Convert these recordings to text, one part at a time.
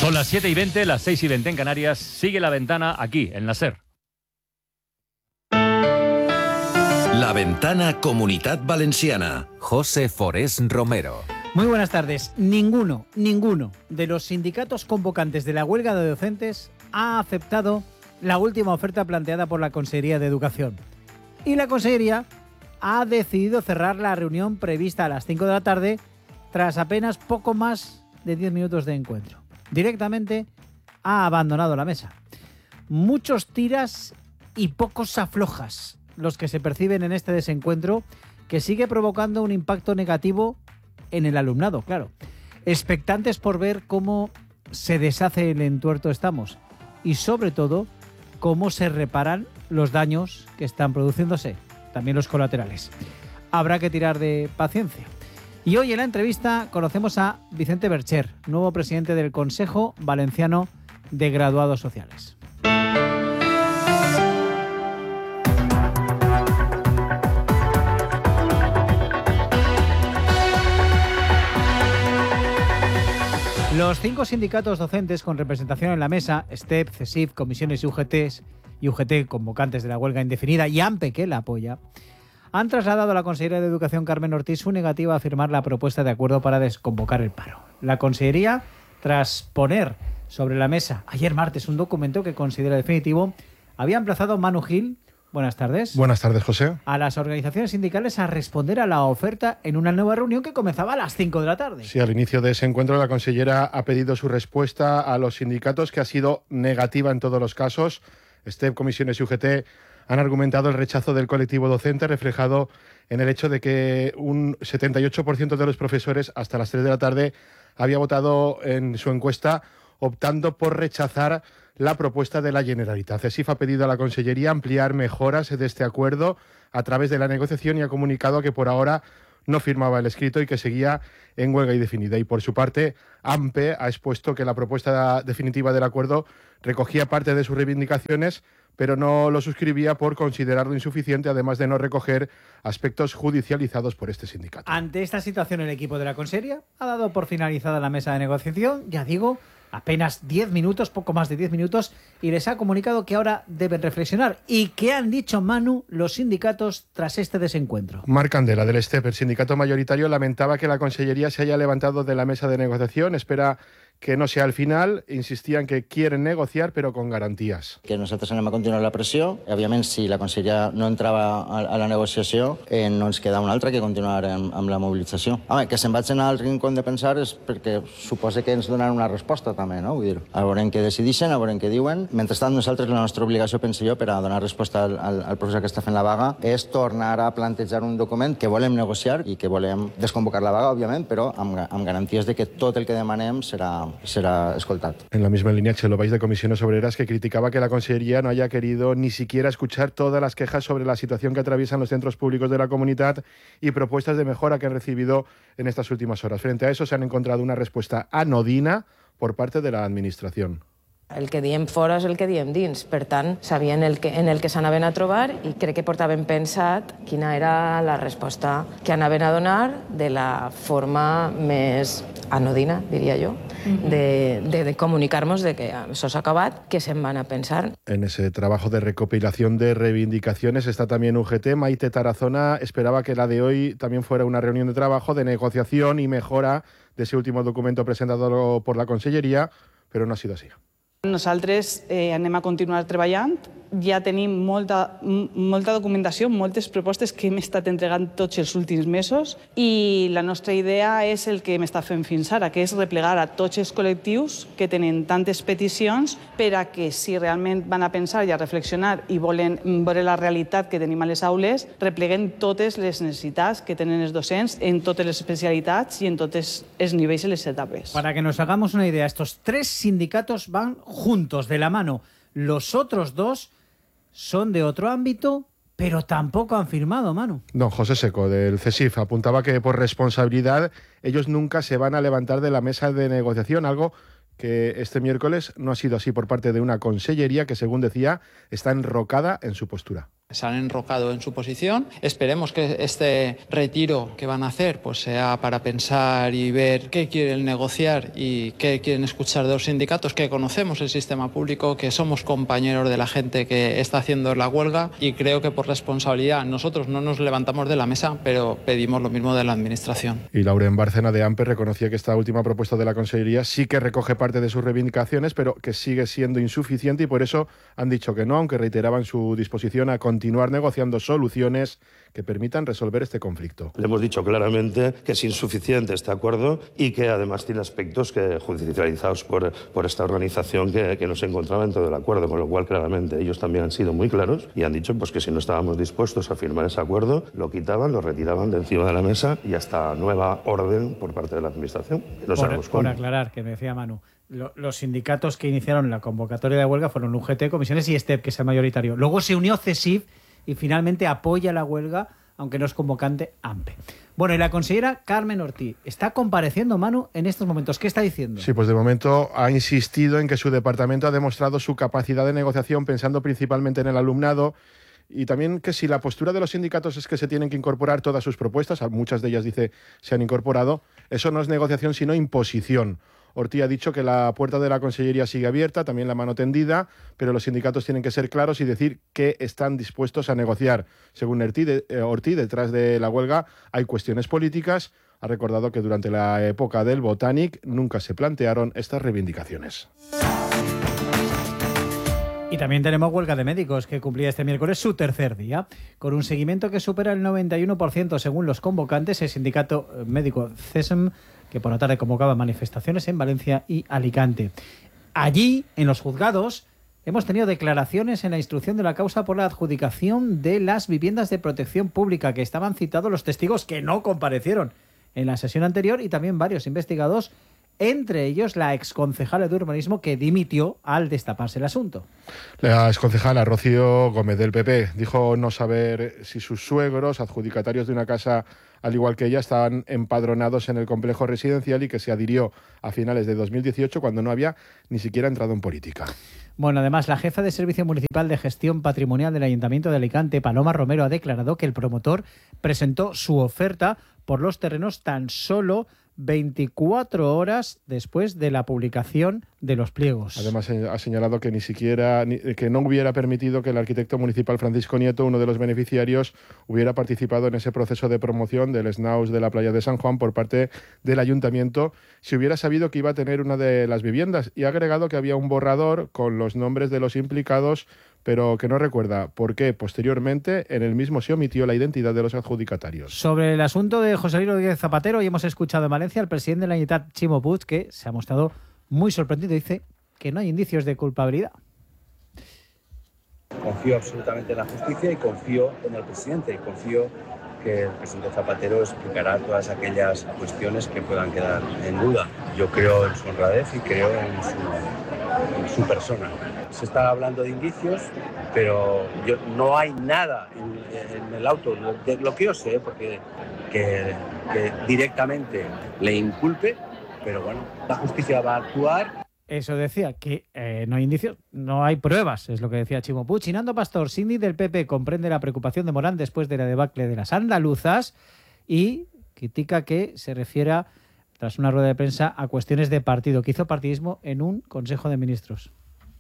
Son las 7:20, las 6:20 en Canarias. Sigue La Ventana aquí, en la SER. La Ventana Comunitat Valenciana. José Forés Romero. Muy buenas tardes. Ninguno de los sindicatos convocantes de la huelga de docentes ha aceptado la última oferta planteada por la Consellería de Educación. Y la Consellería ha decidido cerrar la reunión prevista a las 5 de la tarde tras apenas poco más de 10 minutos de encuentro. Directamente ha abandonado la mesa. Muchos tiras y pocos aflojas los que se perciben en este desencuentro, que sigue provocando un impacto negativo en el alumnado, claro. Expectantes por ver cómo se deshace el entuerto estamos y, sobre todo, cómo se reparan los daños que están produciéndose, también los colaterales. Habrá que tirar de paciencia. Y hoy en la entrevista conocemos a Vicente Bercher, nuevo presidente del Consejo Valenciano de Graduados Sociales. Los 5 sindicatos docentes con representación en la mesa, STEP, CESIF, comisiones y UGT, convocantes de la huelga indefinida, y AMPE, que la apoya, han trasladado a la consejera de Educación, Carmen Ortiz, su negativa a firmar la propuesta de acuerdo para desconvocar el paro. La consellería, tras poner sobre la mesa ayer martes un documento que considera definitivo, había emplazado a Manu Gil, buenas tardes. Buenas tardes, José. A las organizaciones sindicales a responder a la oferta en una nueva reunión que comenzaba a las 5 de la tarde. Sí, al inicio de ese encuentro la consellera ha pedido su respuesta a los sindicatos, que ha sido negativa en todos los casos. STEP, comisiones y UGT han argumentado el rechazo del colectivo docente, reflejado en el hecho de que un 78% de los profesores hasta las 3 de la tarde había votado en su encuesta optando por rechazar la propuesta de la Generalitat. CESIF ha pedido a la Consellería ampliar mejoras de este acuerdo a través de la negociación y ha comunicado que por ahora no firmaba el escrito y que seguía en huelga indefinida. Y por su parte, AMPE ha expuesto que la propuesta definitiva del acuerdo recogía parte de sus reivindicaciones, pero no lo suscribía por considerarlo insuficiente, además de no recoger aspectos judicializados por este sindicato. Ante esta situación, el equipo de la Consellería ha dado por finalizada la mesa de negociación, ya digo, apenas 10 minutos, poco más de 10 minutos, y les ha comunicado que ahora deben reflexionar. ¿Y qué han dicho, Manu, los sindicatos tras este desencuentro? Marc Candela, del STEP, el sindicato mayoritario, lamentaba que la Consellería se haya levantado de la mesa de negociación. Espera que no sea el final. Insistían que quieren negociar, però con garanties. Que nosaltres anem a continuar la pressió. Òbviament, si la Conselleria no entrava a la negociació, no ens queda una altra que continuar amb la mobilització. Home, que se'n vagin al rincón de pensar és perquè suposa que ens donaran una resposta també, no? Vull dir, a veure què decidixen, a veure què diuen. Mentrestant, nosaltres, la nostra obligació, penso jo, per a donar resposta al professor que està fent la vaga, és tornar a plantejar un document que volem negociar i que volem desconvocar la vaga, òbviament, però amb garanties de que tot el que demanem será escoltat. En la misma línea, Chelo Valls, de Comisiones Obreras, que criticaba que la Consellería no haya querido ni siquiera escuchar todas las quejas sobre la situación que atraviesan los centros públicos de la comunidad y propuestas de mejora que han recibido en estas últimas horas. Frente a eso, se han encontrado una respuesta anodina por parte de la Administración. El que diem fora és el que diem dins. Per tant, sabien en el que s'anaven a trobar i crec que portaven pensat quina era la resposta que anaven a donar de la forma més anodina, diria jo, de comunicar-nos de que això s'ha acabat, que se'n van a pensar. En ese trabajo de recopilación de reivindicaciones está también UGT. Maite Tarazona esperaba que la de hoy también fuera una reunión de trabajo, de negociación y mejora de ese último documento presentado por la Consellería, però no ha sido así. Nosaltres anem a continuar treballant. Ja tenim molta documentació, moltes propostes que hem estat entregant tots els últims mesos i la nostra idea és el que hem estat fent fins ara, que és replegar a tots els col·lectius que tenen tantes peticions per a que si realment van a pensar i a reflexionar i volen veure la realitat que tenim a les aules, repleguen totes les necessitats que tenen els docents en totes les especialitats i en tots els nivells i les etapes. Para que nos hagamos una idea, estos 3 sindicatos van juntos, de la mano. Los otros 2 son de otro ámbito, pero tampoco han firmado, Manu. Don José Seco, del CESIF, apuntaba que por responsabilidad ellos nunca se van a levantar de la mesa de negociación, algo que este miércoles no ha sido así por parte de una consellería que, según decía, está enrocada en su postura. Se han enrocado en su posición. Esperemos que este retiro que van a hacer pues sea para pensar y ver qué quieren negociar y qué quieren escuchar de los sindicatos, que conocemos el sistema público, que somos compañeros de la gente que está haciendo la huelga, y creo que por responsabilidad nosotros no nos levantamos de la mesa, pero pedimos lo mismo de la Administración. Y Lauren Bárcena de AMPE reconocía que esta última propuesta de la Consellería sí que recoge parte de sus reivindicaciones, pero que sigue siendo insuficiente, y por eso han dicho que no, aunque reiteraban su disposición a continuar negociando soluciones que permitan resolver este conflicto. Le hemos dicho claramente que es insuficiente este acuerdo y que además tiene aspectos que judicializados por esta organización que no se encontraba dentro del acuerdo, con lo cual claramente ellos también han sido muy claros y han dicho pues que si no estábamos dispuestos a firmar ese acuerdo, lo quitaban, lo retiraban de encima de la mesa y hasta nueva orden por parte de la Administración. No sabemos por cuándo. aclarar, que me decía Manu, los sindicatos que iniciaron la convocatoria de huelga fueron UGT, Comisiones y STEP, que es el mayoritario. Luego se unió CESIF y finalmente apoya la huelga, aunque no es convocante, AMPE. Bueno, y la consellera Carmen Ortiz está compareciendo, Manu, en estos momentos. ¿Qué está diciendo? Sí, pues de momento ha insistido en que su departamento ha demostrado su capacidad de negociación pensando principalmente en el alumnado, y también que si la postura de los sindicatos es que se tienen que incorporar todas sus propuestas, muchas de ellas dice se han incorporado, eso no es negociación sino imposición. Ortiz ha dicho que la puerta de la Consellería sigue abierta, también la mano tendida, pero los sindicatos tienen que ser claros y decir que están dispuestos a negociar. Según Ortiz, detrás de la huelga hay cuestiones políticas. Ha recordado que durante la época del Botanic nunca se plantearon estas reivindicaciones. Y también tenemos huelga de médicos, que cumplía este miércoles su tercer día. Con un seguimiento que supera el 91% según los convocantes, el sindicato médico CESM, que por la tarde convocaba manifestaciones en Valencia y Alicante. Allí, en los juzgados, hemos tenido declaraciones en la instrucción de la causa por la adjudicación de las viviendas de protección pública, que estaban citados los testigos que no comparecieron en la sesión anterior, y también varios investigados, entre ellos la exconcejala de urbanismo, que dimitió al destaparse el asunto. La exconcejala Rocío Gómez del PP dijo no saber si sus suegros, adjudicatarios de una casa al igual que ella, estaban empadronados en el complejo residencial, y que se adhirió a finales de 2018 cuando no había ni siquiera entrado en política. Bueno, además, la jefa de Servicio Municipal de Gestión Patrimonial del Ayuntamiento de Alicante, Paloma Romero, ha declarado que el promotor presentó su oferta por los terrenos tan solo 24 horas después de la publicación de los pliegos. Además, ha señalado que que no hubiera permitido que el arquitecto municipal Francisco Nieto, uno de los beneficiarios, hubiera participado en ese proceso de promoción del SNAUS de la playa de San Juan por parte del ayuntamiento, si hubiera sabido que iba a tener una de las viviendas, y ha agregado que había un borrador con los nombres de los implicados, pero que no recuerda por qué posteriormente en el mismo se omitió la identidad de los adjudicatarios. Sobre el asunto de José Luis Rodríguez Zapatero, hoy hemos escuchado en Valencia al presidente de la Generalitat, Chimo Puig, que se ha mostrado muy sorprendido. Dice que no hay indicios de culpabilidad. Confío absolutamente en la justicia y confío en el presidente, y confío que el presidente Zapatero explicará todas aquellas cuestiones que puedan quedar en duda. Yo creo en su honradez y creo en su persona. Se está hablando de indicios, pero no hay nada en el auto, de lo que yo sé, porque que directamente le inculpe, pero bueno, la justicia va a actuar. Eso decía, que no hay indicios, no hay pruebas, es lo que decía Chimo Puig. Y Nando Pastor, síndic del PP, comprende la preocupación de Morán después de la debacle de las andaluzas y critica que se refiera, tras una rueda de prensa, a cuestiones de partido, que hizo partidismo en un Consejo de Ministros.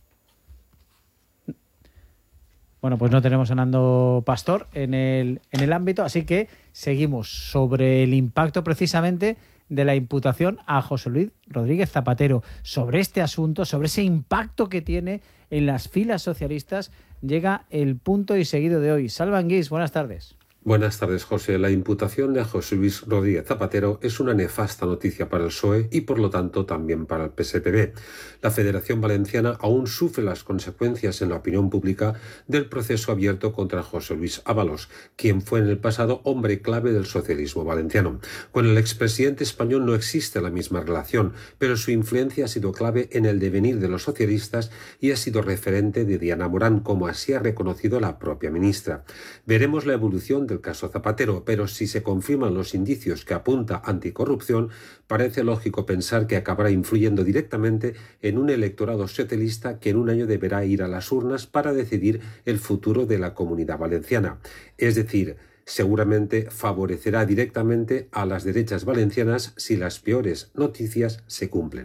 Bueno, pues no tenemos a Nando Pastor en el ámbito, así que seguimos sobre el impacto precisamente de la imputación a José Luis Rodríguez Zapatero. Sobre este asunto, sobre ese impacto que tiene en las filas socialistas, llega el punto y seguido de hoy. Salva Anguís, buenas tardes. Buenas tardes, José. La imputación de José Luis Rodríguez Zapatero es una nefasta noticia para el PSOE y, por lo tanto, también para el PSPB. La Federación Valenciana aún sufre las consecuencias en la opinión pública del proceso abierto contra José Luis Ábalos, quien fue en el pasado hombre clave del socialismo valenciano. Con el expresidente español no existe la misma relación, pero su influencia ha sido clave en el devenir de los socialistas y ha sido referente de Diana Morán, como así ha reconocido la propia ministra. Veremos la evolución del caso Zapatero, pero si se confirman los indicios que apunta anticorrupción, parece lógico pensar que acabará influyendo directamente en un electorado socialista que en un año deberá ir a las urnas para decidir el futuro de la Comunidad Valenciana. Es decir, seguramente favorecerá directamente a las derechas valencianas si las peores noticias se cumplen.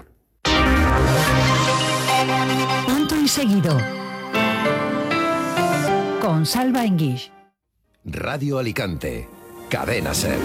Punto y seguido. Con Salva Enguix. Radio Alicante. Cadena SER.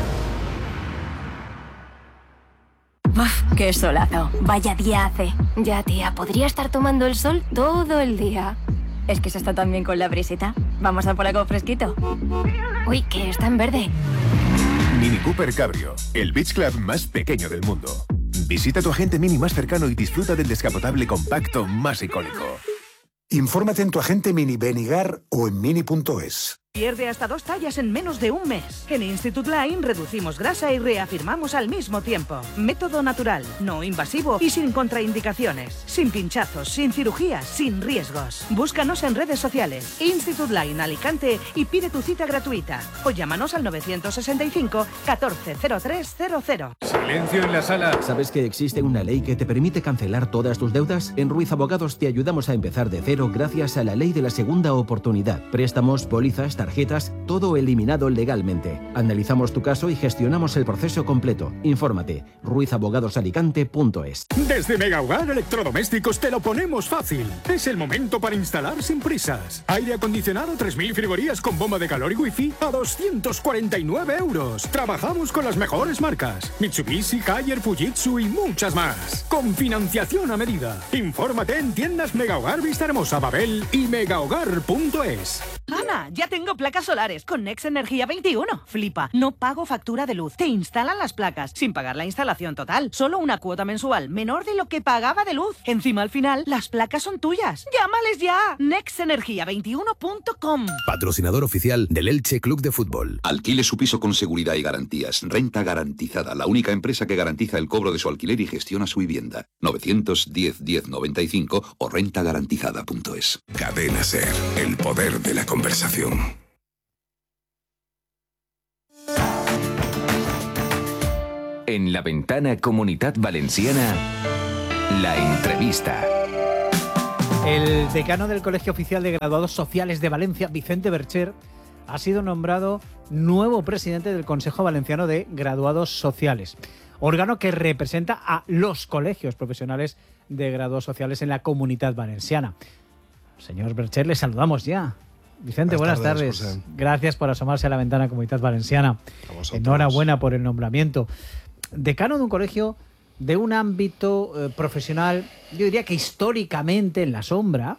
Uf, qué solazo. Vaya día hace. Ya, tía, podría estar tomando el sol todo el día. Es que se está tan bien con la brisita. Vamos a por algo fresquito. Uy, que está en verde. Mini Cooper Cabrio, el beach club más pequeño del mundo. Visita tu agente Mini más cercano y disfruta del descapotable compacto más icónico. Infórmate en tu agente Mini Benigar o en mini.es. Pierde hasta 2 tallas en menos de un mes. En Institut Line reducimos grasa y reafirmamos al mismo tiempo. Método natural, no invasivo y sin contraindicaciones. Sin pinchazos, sin cirugías, sin riesgos. Búscanos en redes sociales. Institut Line Alicante y pide tu cita gratuita. O llámanos al 965 14 0300. Silencio en la sala. ¿Sabes que existe una ley que te permite cancelar todas tus deudas? En Ruiz Abogados te ayudamos a empezar de cero gracias a la ley de la segunda oportunidad. Préstamos, pólizas, tarjetas, todo eliminado legalmente. Analizamos tu caso y gestionamos el proceso completo. Infórmate, ruizabogadosalicante.es. Desde Mega Hogar Electrodomésticos te lo ponemos fácil. Es el momento para instalar sin prisas. Aire acondicionado 3000 frigorías con bomba de calor y wifi a 249 €. Trabajamos con las mejores marcas: Mitsubishi, Haier, Fujitsu y muchas más. Con financiación a medida. Infórmate en tiendas Mega Hogar Vista Hermosa, Babel y megahogar.es. Ana, ya tengo placas solares con Next Energía 21. Flipa, no pago factura de luz. Te instalan las placas sin pagar la instalación total. Solo una cuota mensual menor de lo que pagaba de luz. Encima al final, las placas son tuyas. ¡Llámales ya! nextenergia21.com. Patrocinador oficial del Elche Club de Fútbol. Alquile su piso con seguridad y garantías. Renta Garantizada, la única empresa que garantiza el cobro de su alquiler y gestiona su vivienda. 910-1095 o rentagarantizada.es. Cadena SER, el poder de la conversación. En La Ventana Comunitat Valenciana, la entrevista. El decano del Colegio Oficial de Graduados Sociales de Valencia, Vicente Bercher, ha sido nombrado nuevo presidente del Consejo Valenciano de Graduados Sociales, órgano que representa a los colegios profesionales de graduados sociales en la Comunitat Valenciana. Señor Bercher, le saludamos ya. Vicente, buenas tardes. José. Gracias por asomarse a La Ventana Comunitat Valenciana. Enhorabuena por el nombramiento. Decano de un colegio de un ámbito profesional, yo diría que históricamente en la sombra,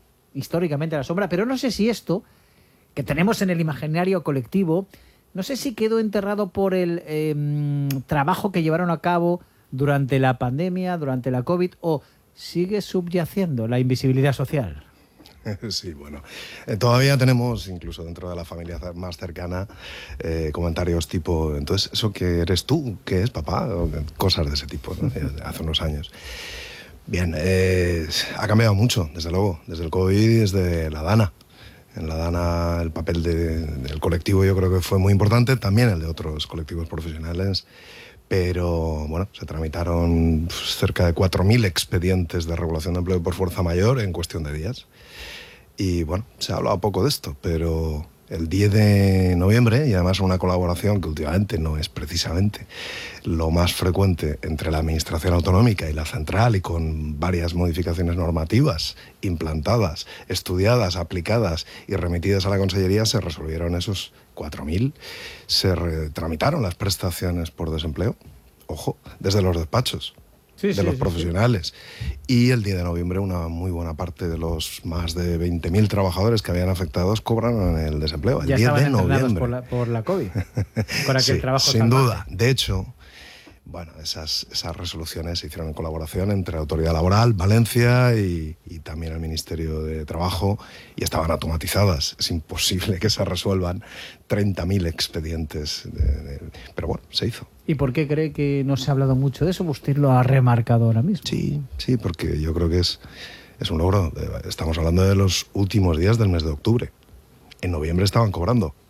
pero no sé si esto, que tenemos en el imaginario colectivo, no sé si quedó enterrado por el trabajo que llevaron a cabo durante la pandemia, durante la COVID, o sigue subyaciendo la invisibilidad social. Sí, bueno, todavía tenemos, incluso dentro de la familia más cercana, comentarios tipo, entonces, ¿eso que eres tú? ¿Qué es, papá? O cosas de ese tipo, ¿no? Hace unos años. Bien, ha cambiado mucho, desde luego, desde el COVID y desde la DANA. En la DANA el papel del colectivo yo creo que fue muy importante, también el de otros colectivos profesionales, pero bueno, se tramitaron cerca de 4.000 expedientes de regulación de empleo por fuerza mayor en cuestión de días. Y bueno, se ha hablado poco de esto, pero el 10 de noviembre, y además una colaboración que últimamente no es precisamente lo más frecuente entre la Administración Autonómica y la Central, y con varias modificaciones normativas implantadas, estudiadas, aplicadas y remitidas a la Consellería, se resolvieron esos 4.000, se tramitaron las prestaciones por desempleo, ojo, desde los despachos. Los profesionales. Y el 10 de noviembre una muy buena parte de los más de 20.000 trabajadores que habían afectados cobraron el desempleo. El 10 de noviembre. Por la COVID. Con aquel trabajo sin duda. De hecho, bueno, esas resoluciones se hicieron en colaboración entre la Autoridad Laboral, Valencia y también el Ministerio de Trabajo, y estaban automatizadas. Es imposible que se resuelvan 30.000 expedientes. Pero bueno, se hizo. ¿Y por qué cree que no se ha hablado mucho de eso? Usted lo ha remarcado ahora mismo. Sí, porque yo creo que es un logro. Estamos hablando de los últimos días del mes de octubre. En noviembre estaban cobrando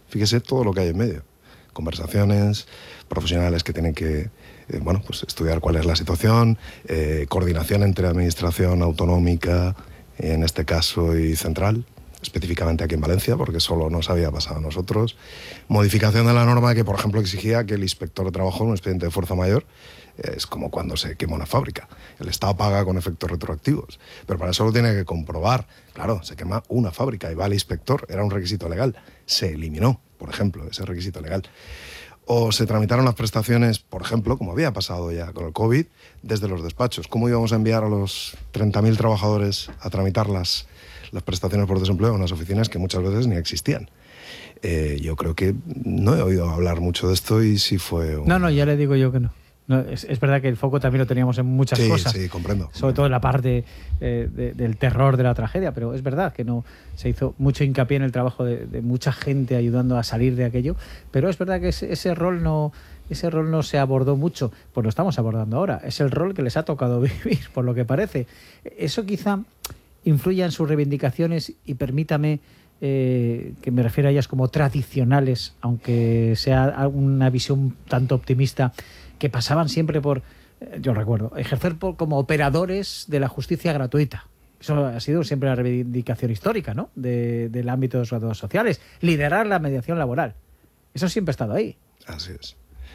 Fíjese todo lo que hay en medio. Conversaciones, profesionales que tienen que pues estudiar cuál es la situación, coordinación entre administración autonómica, en este caso, y central, específicamente aquí en Valencia, porque solo nos había pasado a nosotros. Modificación de la norma que, por ejemplo, exigía que el inspector de trabajo en un expediente de fuerza mayor es como cuando se quema una fábrica. El Estado paga con efectos retroactivos, pero para eso lo tiene que comprobar. Claro, se quema una fábrica y va al inspector, era un requisito legal. Se eliminó, por ejemplo, ese requisito legal. O se tramitaron las prestaciones, por ejemplo, como había pasado ya con el COVID, desde los despachos. ¿Cómo íbamos a enviar a los 30.000 trabajadores a tramitar las prestaciones por desempleo en unas oficinas que muchas veces ni existían? Yo creo que no he oído hablar mucho de esto y sí fue... No, ya le digo yo que no. No, es verdad que el foco también lo teníamos en muchas cosas. Sí, comprendo. Sobre todo en la parte del terror de la tragedia, pero es verdad que no se hizo mucho hincapié en el trabajo de mucha gente ayudando a salir de aquello, pero es verdad que ese rol no se abordó mucho, pues lo estamos abordando ahora. Es el rol que les ha tocado vivir, por lo que parece. Eso quizá influya en sus reivindicaciones y permítame que me refiero a ellas como tradicionales, aunque sea una visión tanto optimista, que pasaban siempre por, yo recuerdo, ejercer como operadores de la justicia gratuita. Eso ha sido siempre la reivindicación histórica, ¿no?, del ámbito de los tratados sociales. Liderar la mediación laboral. Eso siempre ha estado ahí. Así es.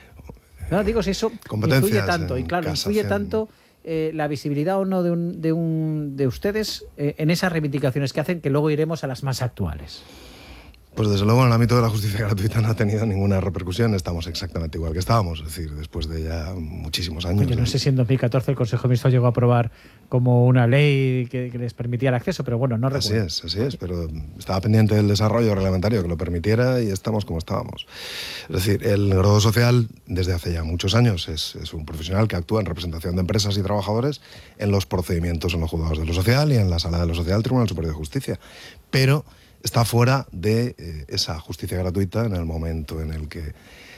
No, digo, si eso influye tanto, y claro, influye tanto la visibilidad o no de ustedes en esas reivindicaciones que hacen, que luego iremos a las más actuales. Pues desde luego en el ámbito de la justicia gratuita no ha tenido ninguna repercusión, estamos exactamente igual que estábamos, es decir, después de ya muchísimos años. Yo no sé si en 2014 el Consejo de Ministros llegó a aprobar como una ley que les permitía el acceso, pero bueno, no recuerdo. Así es, pero estaba pendiente del desarrollo reglamentario que lo permitiera y estamos como estábamos. Es decir, el neurólogo social desde hace ya muchos años es un profesional que actúa en representación de empresas y trabajadores en los procedimientos en los juzgados de lo social y en la sala de lo social del Tribunal Superior de Justicia, pero está fuera de esa justicia gratuita en el momento en el que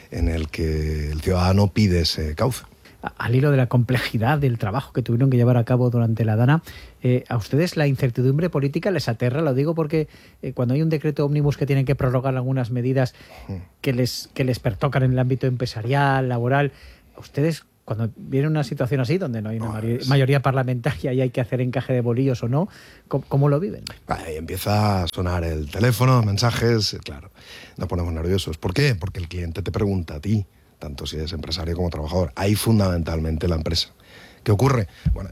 el ciudadano pide ese cauce. Al hilo de la complejidad del trabajo que tuvieron que llevar a cabo durante la Dana, ¿a ustedes la incertidumbre política les aterra? Lo digo porque cuando hay un decreto ómnibus que tienen que prorrogar algunas medidas que les pertocan en el ámbito empresarial, laboral, ¿a ustedes, cuando viene una situación así, donde no hay una mayoría parlamentaria y hay que hacer encaje de bolillos o no, ¿cómo lo viven? Ahí empieza a sonar el teléfono, mensajes, claro, nos ponemos nerviosos. ¿Por qué? Porque el cliente te pregunta a ti, tanto si eres empresario como trabajador. Ahí fundamentalmente la empresa. ¿Qué ocurre? Bueno,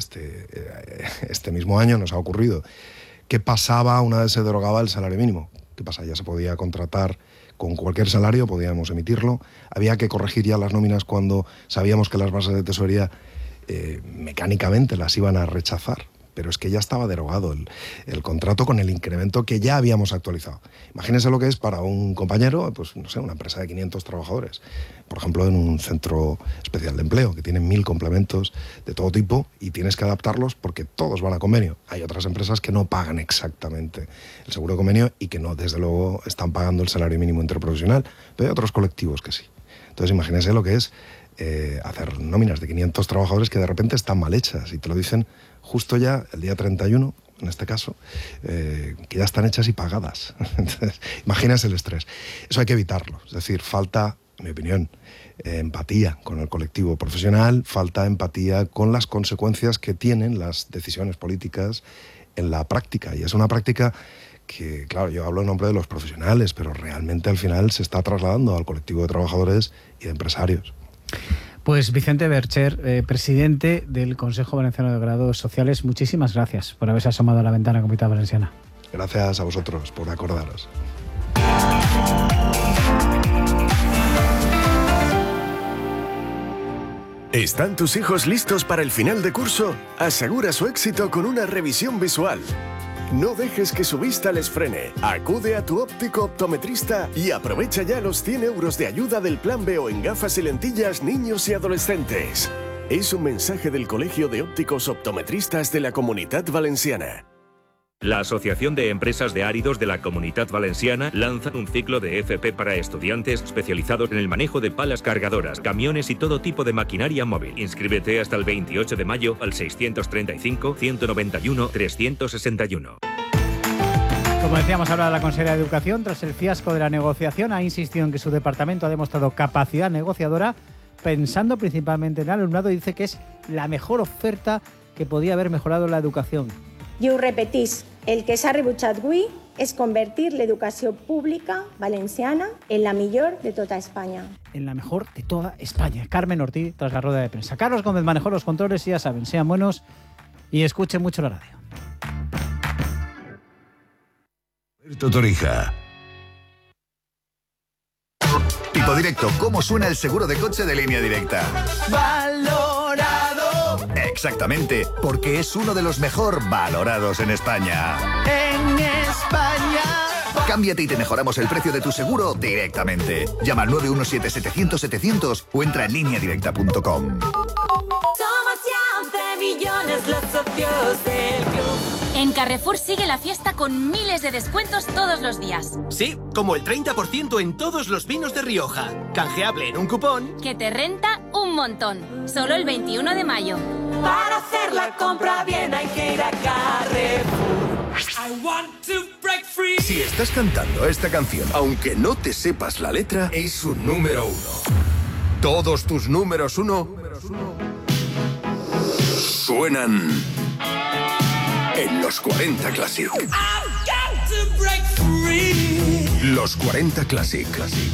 este mismo año nos ha ocurrido. ¿Qué pasaba una vez se derogaba el salario mínimo? ¿Qué pasa? Ya se podía contratar con cualquier salario, podíamos emitirlo. Había que corregir ya las nóminas cuando sabíamos que las bases de tesorería mecánicamente las iban a rechazar. Pero es que ya estaba derogado el contrato con el incremento que ya habíamos actualizado. Imagínense lo que es para un compañero, pues no sé, una empresa de 500 trabajadores, por ejemplo, en un centro especial de empleo, que tienen 1000 complementos de todo tipo y tienes que adaptarlos porque todos van a convenio. Hay otras empresas que no pagan exactamente el seguro de convenio y que no, desde luego, están pagando el salario mínimo interprofesional, pero hay otros colectivos que sí. Entonces, imagínense lo que es hacer nóminas de 500 trabajadores que de repente están mal hechas y te lo dicen justo ya el día 31, en este caso, que ya están hechas y pagadas. Entonces, imagínense el estrés. Eso hay que evitarlo. Es decir, falta, en mi opinión, empatía con el colectivo profesional, falta empatía con las consecuencias que tienen las decisiones políticas en la práctica. Y es una práctica que, claro, yo hablo en nombre de los profesionales, pero realmente al final se está trasladando al colectivo de trabajadores y de empresarios. Pues Vicente Bercher, presidente del Consejo Valenciano de Grados Sociales, muchísimas gracias por haberse asomado a la ventana Comunidad Valenciana. Gracias a vosotros por acordaros. ¿Están tus hijos listos para el final de curso? Asegura su éxito con una revisión visual. No dejes que su vista les frene. Acude a tu óptico optometrista y aprovecha ya los 100 euros de ayuda del Plan B o en gafas y lentillas niños y adolescentes. Es un mensaje del Colegio de Ópticos Optometristas de la Comunidad Valenciana. La Asociación de Empresas de Áridos de la Comunidad Valenciana lanza un ciclo de FP para estudiantes especializados en el manejo de palas cargadoras, camiones y todo tipo de maquinaria móvil. Inscríbete hasta el 28 de mayo al 635 191 361. Como decíamos, habla de la Consejería de Educación. Tras el fiasco de la negociación, ha insistido en que su departamento ha demostrado capacidad negociadora, pensando principalmente en el alumnado, y dice que es la mejor oferta que podía haber mejorado la educación. I ho repetís, el que s'ha rebutjat avui és convertir l'educació pública valenciana en la millor de tota Espanya. En la mejor de toda España. Carmen Ortiz, tras la rueda de prensa. Carlos Gómez manejó los controles y ya saben, sean buenos y escuchen mucho la radio. Alberto Torija. Tipo Directo, ¿cómo suena el seguro de coche de Línea Directa? ¡Valorado! Exactamente, porque es uno de los mejor valorados en España. ¡En España! Cámbiate y te mejoramos el precio de tu seguro directamente. Llama al 917-700-700 o entra en lineadirecta.com. Somos ya 11 millones los socios del club. En Carrefour sigue la fiesta con miles de descuentos todos los días. Sí, como el 30% en todos los vinos de Rioja. Canjeable en un cupón Que te renta un montón. Solo el 21 de mayo. Para hacer la compra bien hay que ir a Carrefour. I want to break free. Si estás cantando esta canción, aunque no te sepas la letra, es un número 1. Todos tus números 1 suenan en los 40 Classic. Los 40 Classic.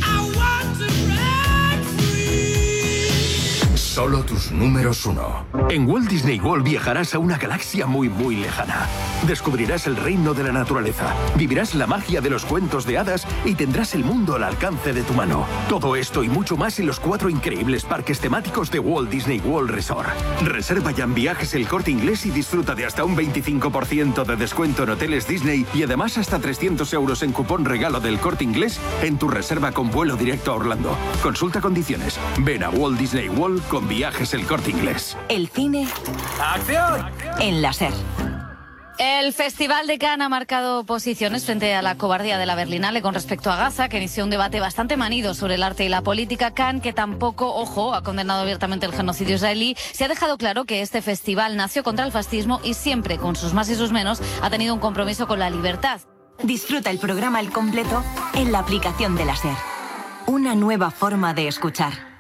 Solo tus números 1. En Walt Disney World viajarás a una galaxia muy, muy lejana. Descubrirás el reino de la naturaleza, vivirás la magia de los cuentos de hadas y tendrás el mundo al alcance de tu mano. Todo esto y mucho más en los 4 increíbles parques temáticos de Walt Disney World Resort. Reserva ya en Viajes El Corte Inglés y disfruta de hasta un 25% de descuento en hoteles Disney y además hasta 300 euros en cupón regalo del Corte Inglés en tu reserva con vuelo directo a Orlando. Consulta condiciones. Ven a Walt Disney World con Viajes El Corte Inglés. El cine... ¡Acción! En la SER. El Festival de Cannes ha marcado posiciones frente a la cobardía de la Berlinale con respecto a Gaza, que inició un debate bastante manido sobre el arte y la política. Cannes, que tampoco, ojo, ha condenado abiertamente el genocidio israelí, se ha dejado claro que este festival nació contra el fascismo y siempre, con sus más y sus menos, ha tenido un compromiso con la libertad. Disfruta el programa al completo en la aplicación de la SER. Una nueva forma de escuchar.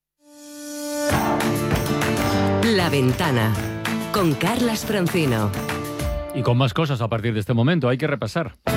La Ventana, con Carlas Francino. Y con más cosas a partir de este momento, hay que repasar.